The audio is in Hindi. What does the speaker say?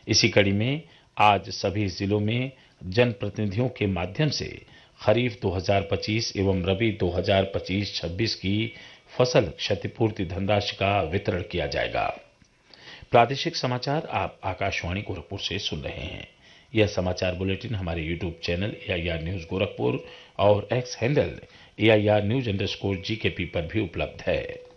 इसी कड़ी में आज सभी जिलों में जनप्रतिनिधियों के माध्यम से खरीफ 2025 एवं रबी 2025-26 की फसल क्षतिपूर्ति धनराशि का वितरण किया जाएगा। प्रादेशिक समाचार आप आकाशवाणी गोरखपुर से सुन रहे हैं। यह समाचार बुलेटिन हमारे YouTube channel AIR news Gorakhpur और एक्स हैंडल AIR न्यूज_GKP पर भी उपलब्ध है।